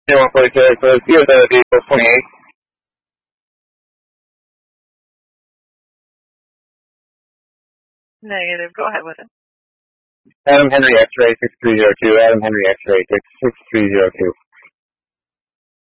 146, so it's the vehicle 28. Negative. Go ahead with it. Adam Henry X-ray 6302. Adam Henry X-ray 6302.